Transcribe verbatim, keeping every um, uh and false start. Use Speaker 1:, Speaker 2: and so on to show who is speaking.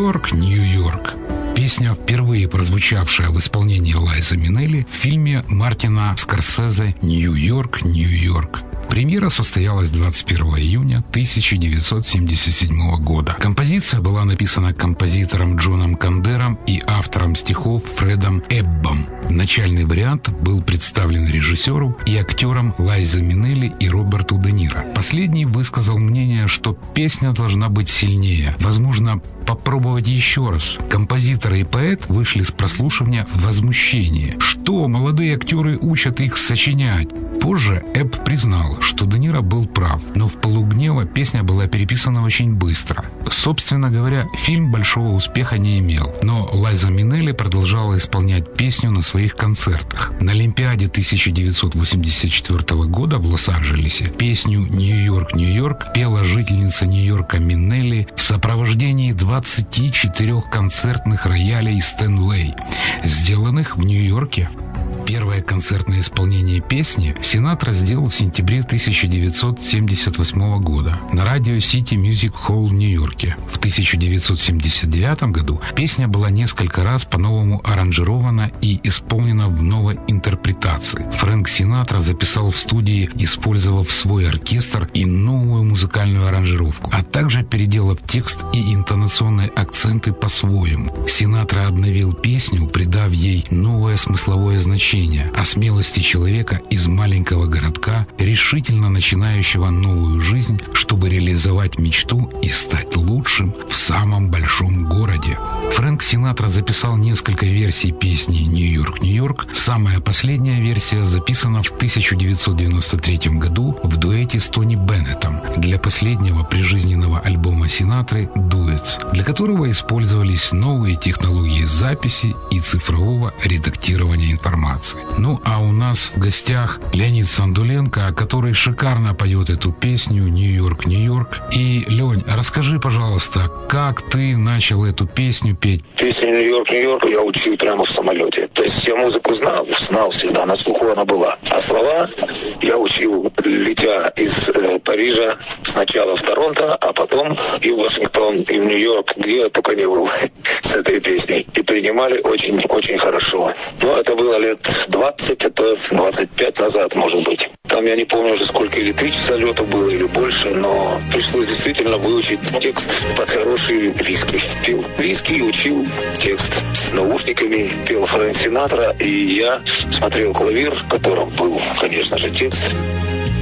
Speaker 1: Нью-Йорк, Нью-Йорк. Песня, впервые прозвучавшая в исполнении Лайзы Минелли в фильме Мартина Скорсезе «Нью-Йорк, Нью-Йорк». Премьера состоялась двадцать первого июня тысяча девятьсот семьдесят седьмого года. Композиция была написана композитором Джоном Кондером и автором стихов Фредом Эббом. Начальный вариант был представлен режиссеру и актерам Лайзе Минелли и Роберту Де Ниро. Последний высказал мнение, что песня должна быть сильнее. Возможно, попробовать еще раз. Композитор и поэт вышли с прослушивания в возмущении. Что молодые актеры учат их сочинять? Позже Эбб признал, что Де Ниро был прав, но в пылу гнева песня была переписана очень быстро. Собственно говоря, фильм большого успеха не имел, но Лайза Минелли продолжала исполнять песню на своих концертах. На Олимпиаде тысяча девятьсот восемьдесят четвёртого года в Лос-Анджелесе песню «Нью-Йорк, Нью-Йорк» пела жительница Нью-Йорка Минелли в сопровождении двадцати четырёх концертных роялей Стэнвей, сделанных в Нью-Йорке. Первое концертное исполнение песни Синатра сделал в сентябре тысяча девятьсот семьдесят восьмого года на радио City Music Hall в Нью-Йорке. В тысяча девятьсот семьдесят девятом году песня была несколько раз по-новому аранжирована и исполнена в новой интерпретации. Фрэнк Синатра записал в студии, использовав свой оркестр и новую музыкальную аранжировку, а также переделав текст и интонационные акценты по-своему. Синатра обновил песню, придав ей новое смысловое значение о смелости человека из маленького городка, решительно начинающего новую жизнь, чтобы реализовать мечту и стать лучшим в самом большом городе. Фрэнк Синатра записал несколько версий песни «Нью-Йорк, Нью-Йорк». Самая последняя версия записана в тысяча девятьсот девяносто третьем году в дуэте с Тони Беннетом для последнего прижизненного альбома Синатры «Дуэтс», для которого использовались новые технологии записи и цифрового редактирования информации. Ну, а у нас в гостях Леонид Сандуленко, который шикарно поет эту песню «Нью-Йорк, Нью-Йорк». И, Лень, расскажи, пожалуйста, как ты начал эту песню петь?
Speaker 2: Песню «Нью-Йорк, Нью-Йорк» я учил прямо в самолете. То есть я музыку знал, знал всегда, на слуху она была. А слова я учил, летя из э, Парижа сначала в Торонто, а потом и в Вашингтон, и в Нью-Йорк, где я только не был с этой песней. И принимали очень-очень хорошо. Но это было лет двадцать, а то двадцать пять назад, может быть. Там я не помню уже сколько, или три часа лета было, или больше, но пришлось действительно выучить текст под хороший виски. Пил виски и учил текст. С наушниками пел Фрэнк Синатра, и я смотрел клавир, в котором был, конечно же, текст.